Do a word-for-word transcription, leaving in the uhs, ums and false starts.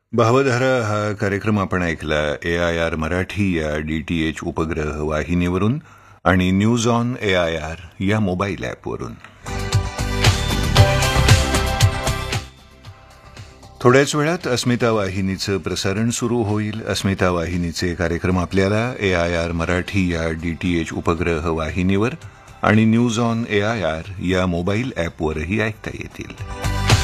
भावधारा हा कार्यक्रम आपण ऐकला ए आय आर मराठी या डी टी एच उपग्रह वाहिनीवरून आणि news on A I R या मोबाईल ॲपवरून. थोड्याच वेळात अस्मिता वाहिनीचं प्रसारण सुरू होईल. अस्मिता वाहिनीचे कार्यक्रम आपल्याला ए आय आर मराठी या डी टी एच उपग्रह वाहिनीवर आणि news on A I R या मोबाईल ॲपवरही ऐकता येतील.